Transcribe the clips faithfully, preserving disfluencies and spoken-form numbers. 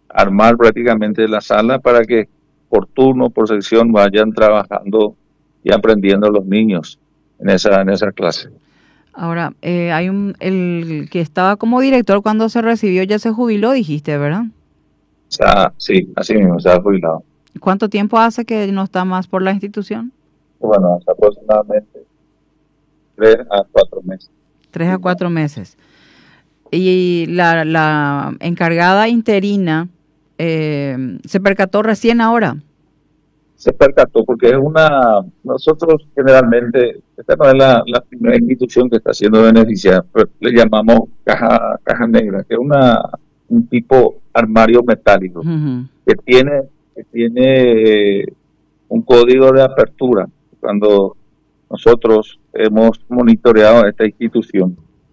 armar prácticamente la sala para que por turno, por sección, vayan trabajando y aprendiendo los niños en esa, en esa clase. Ahora, eh, hay un, el que estaba como director cuando se recibió ya se jubiló, dijiste, ¿verdad? O sea, sí, así mismo, se ha jubilado. ¿Cuánto tiempo hace que no está más por la institución? Bueno, hace aproximadamente tres a cuatro meses. Tres a Sí, cuatro meses. Y la, la encargada interina eh, se percató recién ahora. se percató porque es una, nosotros generalmente, esta no es la, la primera institución que está siendo beneficiada, pero le llamamos caja, caja negra, que es una, un tipo armario metálico Ujú. que tiene, que tiene eh, un código de apertura. Cuando nosotros hemos monitoreado esta institución,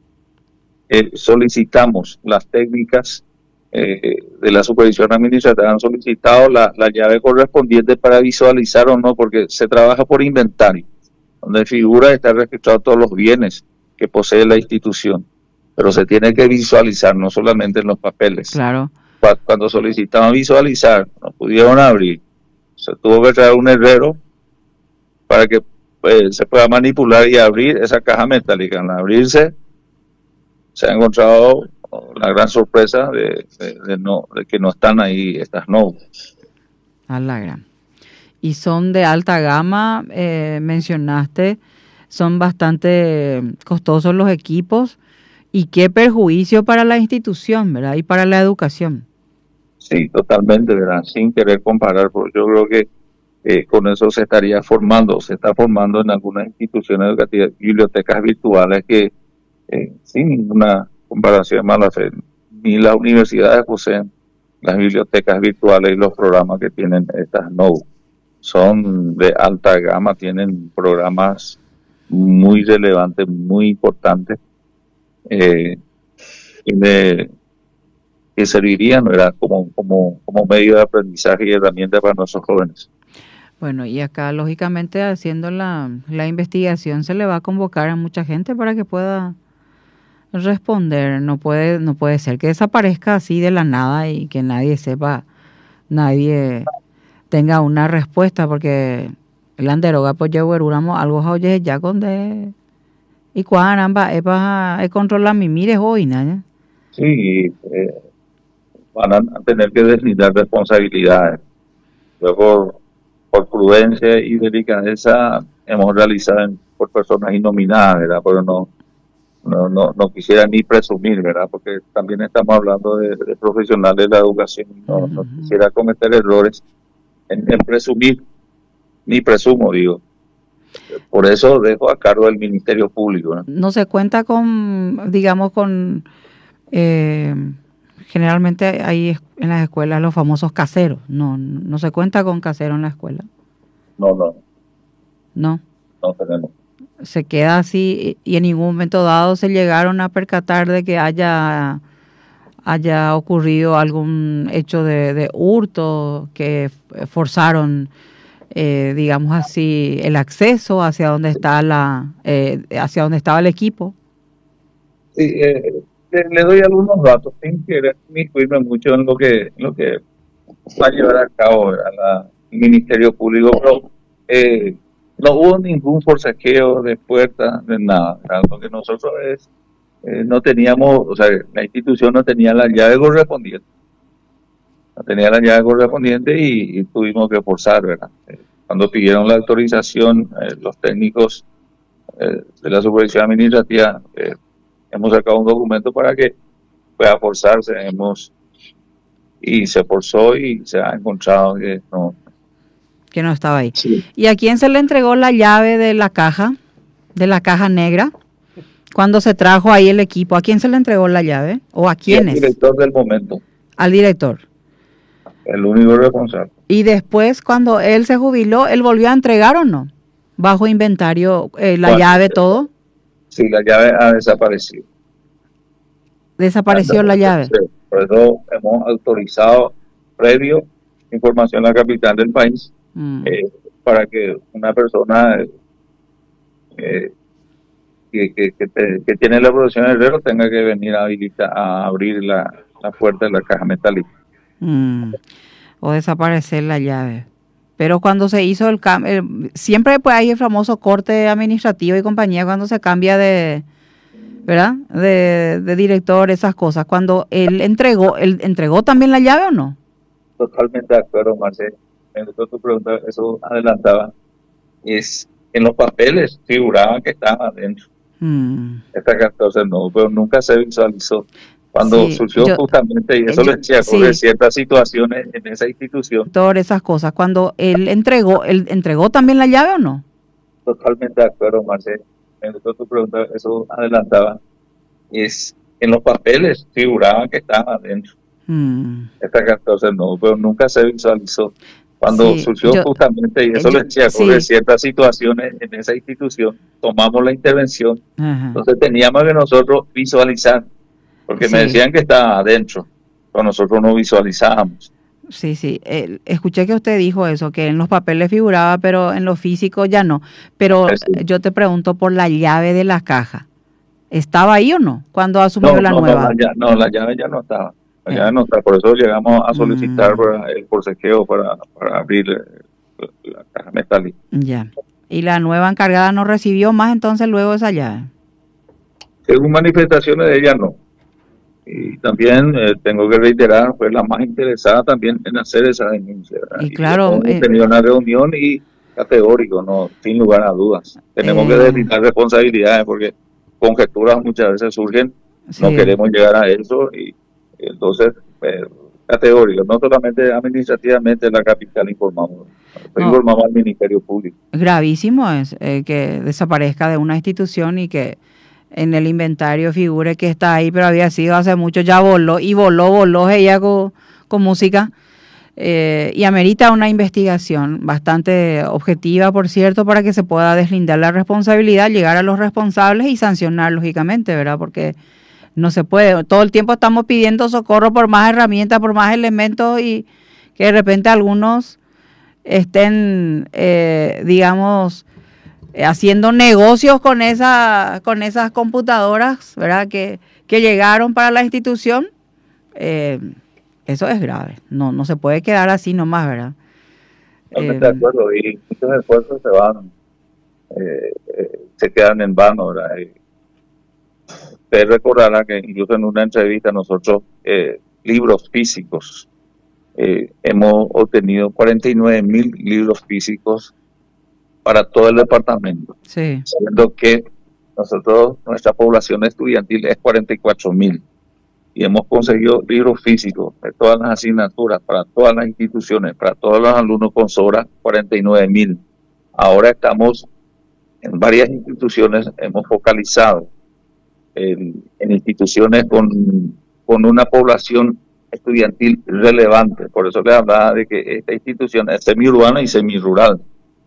eh, solicitamos las técnicas eh, de la supervisión administrativa, han solicitado la, la llave correspondiente para visualizar o no, porque se trabaja por inventario, donde figura está registrado todos los bienes que posee la institución, pero se tiene que visualizar, no solamente en los papeles. Claro. Cuando solicitaban visualizar, no pudieron abrir, se tuvo que traer un herrero para que eh, se pueda manipular y abrir esa caja metálica. Al abrirse, se ha encontrado la gran sorpresa de, de, de, no, de que no están ahí estas nodes. A la gran. Y son de alta gama, eh, mencionaste, son bastante costosos los equipos y qué perjuicio para la institución, ¿verdad? Y para la educación. Sí, totalmente, ¿verdad? Sin querer comparar, porque yo creo que eh, con eso se estaría formando, se está formando en algunas instituciones educativas, bibliotecas virtuales que, eh, sin ninguna comparación de mala fe, ni las universidades poseen las bibliotecas virtuales y los programas que tienen estas nodes. Son de alta gama, tienen programas muy relevantes, muy importantes, eh, y de, que servirían, ¿verdad? Como, como, como medio de aprendizaje y herramienta para nuestros jóvenes. Bueno, y acá, lógicamente, haciendo la, la investigación, se le va a convocar a mucha gente para que pueda responder. No puede, no puede ser que desaparezca así de la nada y que nadie sepa, nadie tenga una respuesta, porque el anderoga pues yo veruramos algo oye ya con de y cuaramba es para controlar mi mire hoy, ¿no? Sí, eh, van a tener que deslindar responsabilidades. Luego, por prudencia y delicadeza, hemos realizado en, por personas innominadas, ¿verdad? Pero no, no, no, no quisiera ni presumir, ¿verdad? Porque también estamos hablando de, de profesionales de la educación. No, no Uh-huh. quisiera cometer errores en, en presumir, ni presumo, digo. Por eso dejo a cargo del Ministerio Público, ¿no? No se cuenta con, digamos, con eh, generalmente hay en las escuelas los famosos caseros. No, no se cuenta con casero en la escuela. No, no, No. no tenemos. Se queda así y en ningún momento dado se llegaron a percatar de que haya haya ocurrido algún hecho de, de hurto que forzaron, eh, digamos así, el acceso hacia donde está la, eh, hacia donde estaba el equipo. Sí, eh, le, le doy algunos datos sin querer inmiscuirme mucho en lo que, en lo que va a llevar a cabo a la, el Ministerio Público, pero eh, no hubo ningún forcejeo de puertas, de nada. ¿Verdad? Lo que nosotros es, eh, no teníamos, o sea, la institución no tenía la llave correspondiente, no tenía la llave correspondiente y, y tuvimos que forzar, ¿verdad? Eh, cuando pidieron la autorización, eh, los técnicos eh, de la supervisión administrativa, eh, hemos sacado un documento para que pueda forzarse, hemos, y se forzó y se ha encontrado que no. Que no estaba ahí. Sí. ¿Y a quién se le entregó la llave de la caja, de la caja negra? Cuando se trajo ahí el equipo, ¿a quién se le entregó la llave? ¿O a Y el quiénes? director del momento, Al director. el único responsable. Y después, cuando él se jubiló, ¿él volvió a entregar o no? Bajo inventario, eh, la Bueno, llave, todo. si la llave ha desaparecido. Desapareció la llave. Por eso hemos autorizado previo información a la capital del país Mm. eh, para que una persona eh, que, que, que, te, que, tiene la producción de herrero tenga que venir a habilitar, a abrir la, la puerta de la caja metálica. Mm. O desaparecer la llave. Pero cuando se hizo el cambio, siempre pues hay el famoso corte administrativo y compañía cuando se cambia de, ¿verdad? De, de director, esas cosas. Cuando él entregó, ¿él entregó también la llave o no? Totalmente de acuerdo, Marcelo. Me gustó tu pregunta, eso adelantaba. Es, en los papeles figuraba que estaba adentro. Mm. Esta catorce no, pero nunca se visualizó. Cuando Sí, surgió yo, justamente, y eh, eso yo, le decía, ocurre sí, ciertas situaciones en esa institución. todas esas cosas. Cuando él entregó, ¿él entregó también la llave o no? Totalmente de acuerdo, Marcelo. Me gustó tu pregunta, eso adelantaba. Es, en los papeles figuraba que estaba adentro. Mm. Esta catorce no, pero nunca se visualizó. Cuando Sí, surgió yo, justamente, y eh, eso yo, le decía, ocurre sí. ciertas situaciones en esa institución, tomamos la intervención. Ajá. Entonces teníamos que nosotros visualizar, porque me Sí, decían que estaba adentro, pero nosotros no visualizábamos. sí, sí. Eh, escuché que usted dijo eso, que en los papeles figuraba, pero en lo físico ya no. Pero Es decir, yo te pregunto por la llave de la caja. ¿Estaba ahí o no cuando asumió no, la no, no, la, nueva? llave, no, la llave ya no estaba. La llave Eh, no está, por eso llegamos a solicitar mm, para el forcejeo para, para abrir eh, la caja metálica. ya. Y la nueva encargada no recibió más entonces luego esa llave. Según manifestaciones de ella, no. Y también eh, tengo que reiterar, fue la más interesada también en hacer esa denuncia, ¿verdad? Y Y claro, hemos eh, tenido una reunión y categórico, no, sin lugar a dudas. Tenemos que eh, deslindar responsabilidades porque conjeturas muchas veces surgen, no sí. queremos llegar a eso y entonces, eh, categórico, no solamente administrativamente la capital informamos, No, informamos al Ministerio Público. gravísimo es eh, que desaparezca de una institución y que en el inventario figure que está ahí, pero había sido hace mucho, ya voló y voló, voló ella con, con música. Eh, y amerita una investigación bastante objetiva, por cierto, para que se pueda deslindar la responsabilidad, llegar a los responsables y sancionar, lógicamente, ¿verdad? Porque no se puede, todo el tiempo estamos pidiendo socorro por más herramientas, por más elementos y que de repente algunos estén, eh, digamos, haciendo negocios con esa, con esas computadoras, ¿verdad? Que, que llegaron para la institución. Eh, Eso es grave. No, no se puede quedar así nomás, ¿verdad? Totalmente de Eh, acuerdo, y muchos esfuerzos se van, eh, eh, se quedan en vano, ¿verdad? Y usted recordará que incluso en una entrevista nosotros, eh, libros físicos, eh, hemos obtenido cuarenta y nueve mil libros físicos para todo el departamento, sí. siendo que nosotros, nuestra población estudiantil es cuarenta y cuatro mil y hemos conseguido libros físicos de todas las asignaturas, para todas las instituciones, para todos los alumnos con sobra, cuarenta y nueve mil. Ahora estamos en varias instituciones, hemos focalizado en, en instituciones con, con una población estudiantil relevante. Por eso les hablaba de que esta institución es semiurbana y semirural,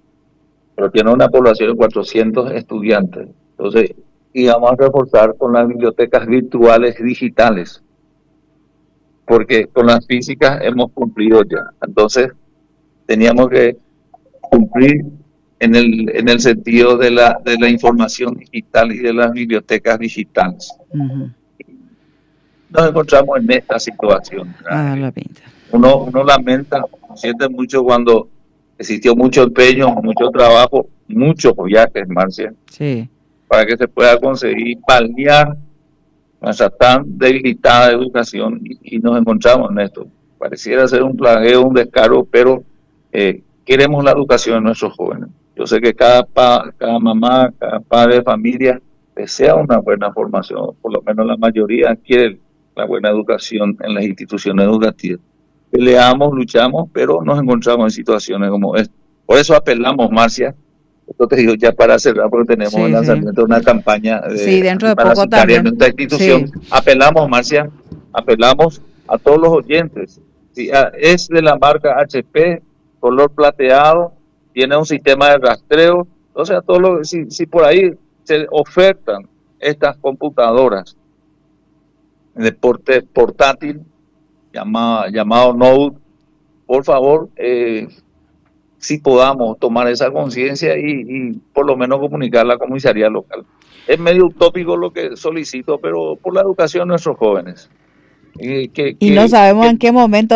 pero tiene una población de cuatrocientos estudiantes. Entonces, y vamos a reforzar con las bibliotecas virtuales digitales, porque con las físicas hemos cumplido ya. Entonces, teníamos que cumplir en el, en el sentido de la, de la información digital y de las bibliotecas digitales. Uh-huh. Nos encontramos en esta situación. Ah, la pinta. Uno, uno lamenta, siente mucho cuando existió mucho empeño, mucho trabajo, muchos viajes, Marcia, Sí. para que se pueda conseguir paliar nuestra tan debilitada educación y, y nos encontramos en esto. Pareciera ser un plagio, un descaro, pero eh, queremos la educación de nuestros jóvenes. Yo sé que cada, pa, cada mamá, cada padre de familia desea una buena formación, por lo menos la mayoría quiere la buena educación en las instituciones educativas. Peleamos, luchamos, pero nos encontramos en situaciones como esta. Por eso apelamos, Marcia, esto te digo ya para cerrar, porque tenemos el Sí, sí. lanzamiento de una campaña Sí, de dentro de poco antiparasitaria en también. nuestra institución. Sí. Apelamos, Marcia, apelamos a todos los oyentes. Si es de la marca H P, color plateado, tiene un sistema de rastreo, o sea, todo lo, si, si por ahí se ofertan estas computadoras de porte portátil, llamado, llamado Node, por favor, eh, si podamos tomar esa conciencia y, y por lo menos comunicar a la comisaría local. Es medio utópico lo que solicito, pero por la educación de nuestros jóvenes. Eh, que, Y no que, sabemos que en qué momento